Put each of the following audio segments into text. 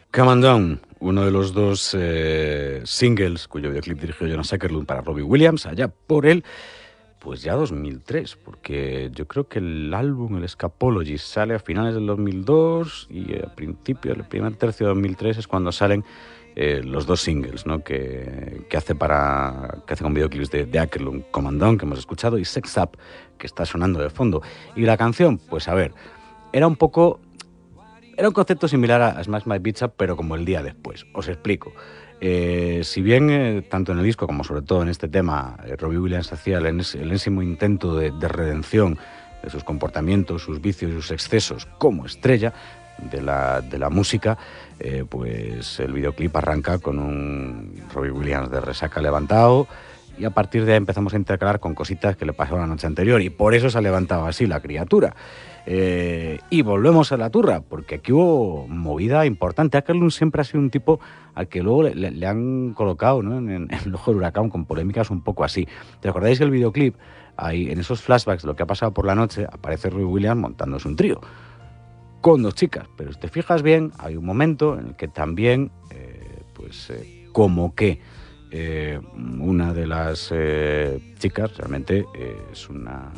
Come on Down, uno de los dos singles cuyo videoclip dirigió Jonas Åkerlund para Robbie Williams, allá por pues ya 2003, porque yo creo que el álbum, el Scapology, sale a finales del 2002 y a principios, el primer tercio de 2003 es cuando salen los dos singles, ¿no? que hace con videoclips de Åkerlund, Come on Down, que hemos escuchado, y Sex Up, que está sonando de fondo. Y la canción, pues a ver, era un concepto similar a Smash My Bitch Up, pero como el día después. Os explico. Si bien tanto en el disco como sobre todo en este tema Robbie Williams hacía el enésimo intento de redención de sus comportamientos, sus vicios y sus excesos como estrella de la música, pues el videoclip arranca con un Robbie Williams de resaca levantado, y a partir de ahí empezamos a intercalar con cositas que le pasaron la noche anterior, y por eso se ha levantado así la criatura. Y volvemos a la turra, porque aquí hubo movida importante. Åkerlund siempre ha sido un tipo al que luego le han colocado, ¿no? en el ojo del huracán, con polémicas un poco así. ¿Te acordáis que el videoclip, ahí, en esos flashbacks de lo que ha pasado por la noche, aparece Robbie Williams montándose un trío con dos chicas? Pero si te fijas bien, hay un momento en el que también, como que una de las chicas realmente es una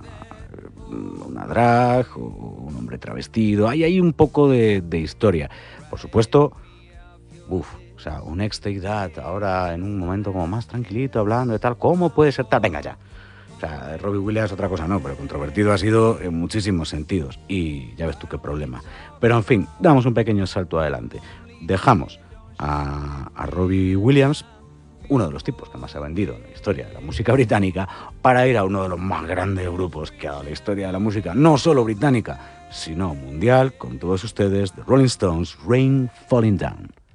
drag o un hombre travestido. Ahí hay un poco de historia. Por supuesto, o sea, un ex Take That ahora en un momento como más tranquilito, hablando de tal, ¿cómo puede ser tal? Venga ya. O sea, Robbie Williams otra cosa no, pero controvertido ha sido en muchísimos sentidos. Y ya ves tú qué problema. Pero en fin, damos un pequeño salto adelante. Dejamos a Robbie Williams, uno de los tipos que más ha vendido en la historia de la música británica, para ir a uno de los más grandes grupos que ha dado la historia de la música, no solo británica, sino mundial, con todos ustedes, The Rolling Stones, Rain Falling Down.